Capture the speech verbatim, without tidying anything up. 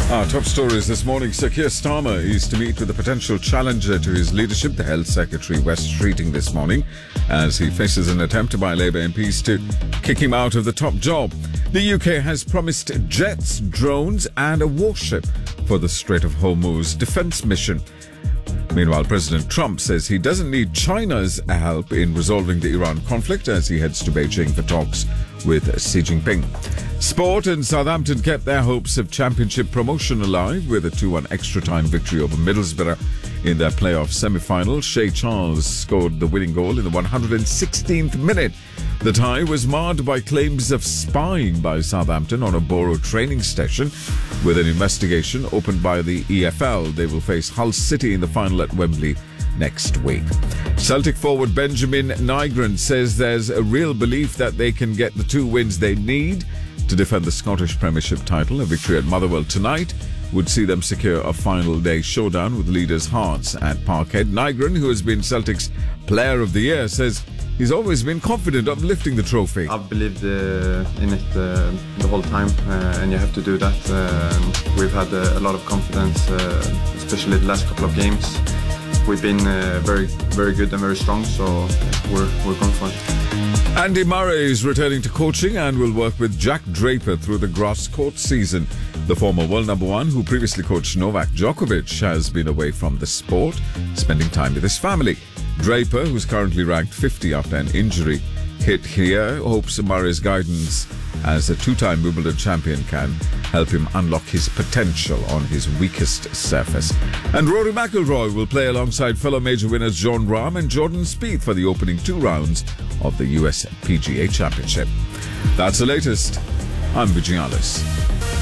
Our top stories this morning. Sir Keir Starmer is to meet with a potential challenger to his leadership, the Health Secretary Wes Streeting, this morning, as he faces an attempt by Labour M Ps to kick him out of the top job. The U K has promised jets, drones and a warship for the Strait of Hormuz defence mission. Meanwhile, President Trump says he doesn't need China's help in resolving the Iran conflict as he heads to Beijing for talks with Xi Jinping. Sport, and Southampton kept their hopes of championship promotion alive with a two one extra-time victory over Middlesbrough in their playoff semi-final. Shea Charles scored the winning goal in the one hundred sixteenth minute. The tie was marred by claims of spying by Southampton on a Borough training station. With an investigation opened by the E F L, they will face Hull City in the final at Wembley next week. Celtic forward Benjamin Nygren says there's a real belief that they can get the two wins they need to defend the Scottish Premiership title. A victory at Motherwell tonight would see them secure a final day showdown with leaders Hearts at Parkhead. Nygren, who has been Celtic's Player of the Year, says he's always been confident of lifting the trophy. I've believed uh, in it uh, the whole time, uh, and you have to do that. Uh, we've had uh, a lot of confidence, uh, especially the last couple of games. We've been uh, very, very good and very strong, so we're we're going for it. Andy Murray is returning to coaching and will work with Jack Draper through the grass court season. The former world number one, who previously coached Novak Djokovic, has been away from the sport, spending time with his family. Draper, who's currently ranked fifty after an injury hit here, hopes Murray's guidance as a two-time Wimbledon champion can help him unlock his potential on his weakest surface. And Rory McIlroy will play alongside fellow major winners Jon Rahm and Jordan Spieth for the opening two rounds of the U S P G A Championship. That's the latest. I'm Vijay Alice.